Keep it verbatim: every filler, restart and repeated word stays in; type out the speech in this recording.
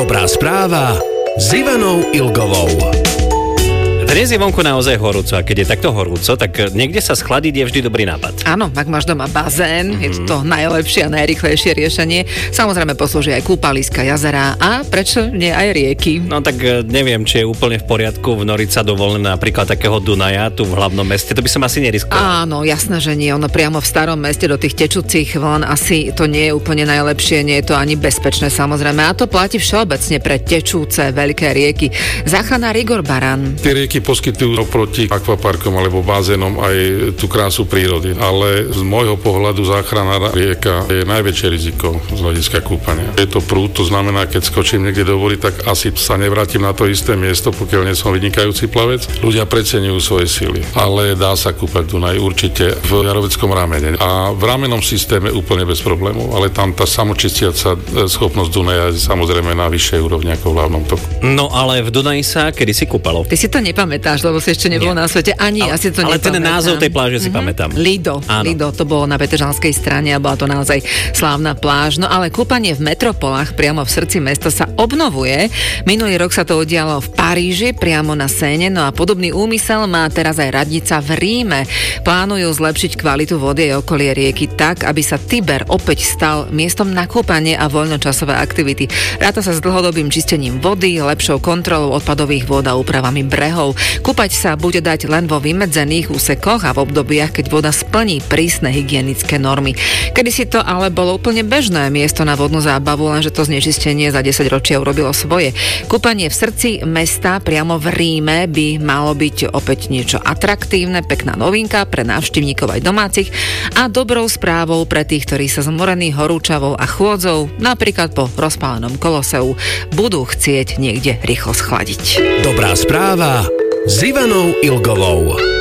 Dobrá správa s Ivanou Ilgovou. Dnes je vonku naozaj horúco a keď je takto horúco, tak niekde sa schladiť je vždy dobrý nápad. Áno, ak máš doma bazén, mm-hmm. je to najlepšie a najrýchlejšie riešenie. Samozrejme poslúži aj kúpaliska, jazera a prečo nie aj rieky. No tak neviem, či je úplne v poriadku vnoriť sa do voľna napríklad takého Dunaja tu v hlavnom meste, to by som asi neriskoval. Áno, jasné, že nie. Ono priamo v starom meste do tých tečúcich vln asi to nie je úplne najlepšie, nie je to ani bezpečné samozrejme. A to platí všeobecne pre tečúce veľké rieky. Záchranár Igor Baran. Tie rieky poskytujú oproti akvaparkom alebo bazénom aj tú krásu prírody. Ale z môjho pohľadu záchranná rieka je najväčšie riziko z hľadiska kúpania. Je to prúd, to znamená, keď skočím niekde do vody, tak asi sa nevrátim na to isté miesto, pokiaľ nie som vynikajúci plavec. Ľudia preceňujú svoje sily, ale dá sa kúpať Dunaj určite v Jaroveckom ramene. A v ramennom systéme úplne bez problémov, ale tam tá samočistiaca schopnosť Dunaja je samozrejme na vyššej úrovni ako v hlavnom toku. No ale v Dunaji sa kedy si kúpalo? Ty si to nepamätáš, lebo si ešte nebol na svete. Ani ale, ja si to ale nepamätám. Ale ten názov tej pláže si mm-hmm. pamätám. Lido. Áno. Lido, to bolo na Petržalskej strane a bola to naozaj slávna pláž. No ale kúpanie v metropolách priamo v srdci mesta sa obnovuje. Minulý rok sa to udialo v Paríži, priamo na Séne, no a podobný úmysel má teraz aj radnica v Ríme. Plánujú zlepšiť kvalitu vody a okolie rieky tak, aby sa Tiber opäť stal miestom na kúpanie a voľnočasové aktivity. Ráta sa s dlhodobým čistením vody, lepšou kontrolou odpadových vôd a úpravami brehov. Kúpať sa bude dať len vo vymedzených úsekoch a v obdobiach, keď voda splní prísne hygienické normy. Kedysi to ale bolo úplne bežné miesto na vodnú zábavu, lenže to znečistenie za desať ročia urobilo svoje. Kúpanie v srdci mesta priamo v Ríme by malo byť opäť niečo atraktívne, pekná novinka pre návštevníkov aj domácich a dobrou správou pre tých, ktorí sa zmorení horúčavou a chôdzou, napríklad po rozpálenom Koloseu, budú chcieť niekde rýchlo schladiť. Dobrá správa s Ivanou Ilgovou.